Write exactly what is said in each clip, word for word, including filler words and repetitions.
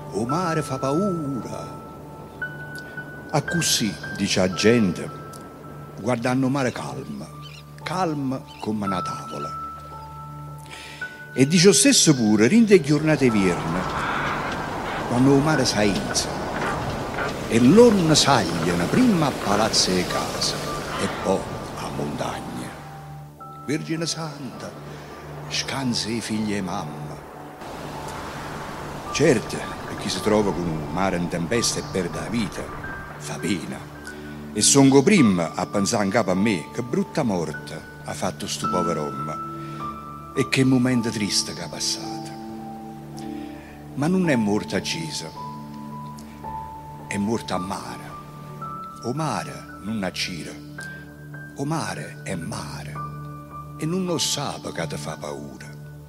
o mare fa paura. A così, dice la gente, guardando il mare calmo, calmo come una tavola. E dice lo stesso pure, rinde giornate vierne, quando il mare s'ainza e l'onne sagliano prima a palazzo e casa e poi a montagna. Vergine Santa, scansa i figli e mamma. Certo, per chi si trova con un mare in tempesta e perde la vita, fa pena. E songo prima a pensare in capo a me che brutta morte ha fatto sto povero uomo e che momento triste che ha passato. Ma non è morta a Gisa, è morta a mare. O mare non ha cira, o mare è mare e non lo sa che ti fa paura.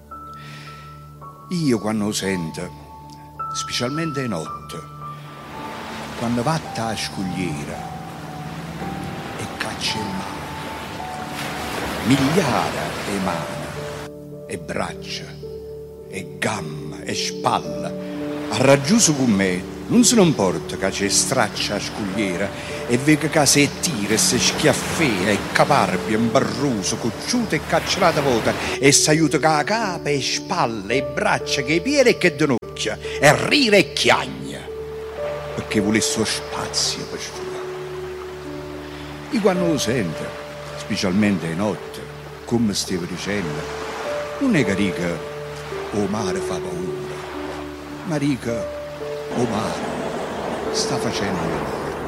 Io quando lo sento, specialmente di notte, quando vatta a scogliera e caccia il mare, migliaia di mani e braccia e gamma e spalla, ha raggiunto con me. Non se non porta che c'è straccia a scogliera e vede che si tira e si schiaffea e caparbia, imbarruso, cocciuta e cacciata vuota e si aiuta che la capa e spalle e braccia che piede e che denocchia e rira e chiagna perché vuole il suo spazio per sfruttare. E quando lo sente, specialmente di notte, come stavo dicendo, non è che dica o mare fa paura, ma dica o mare sta facendo